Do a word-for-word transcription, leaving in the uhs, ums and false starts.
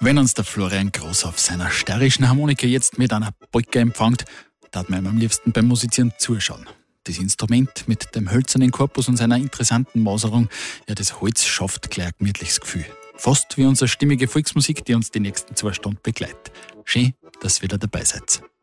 Wenn uns der Florian Groß auf seiner steirischen Harmonika jetzt mit einer Polka empfängt, darf man ihm am liebsten beim Musizieren zuschauen. Das Instrument mit dem hölzernen Korpus und seiner interessanten Maserung, ja, das Holz schafft gleich ein gemütliches Gefühl. Fast wie unsere stimmige Volksmusik, die uns die nächsten zwei Stunden begleitet. Schön, dass ihr wieder dabei seid.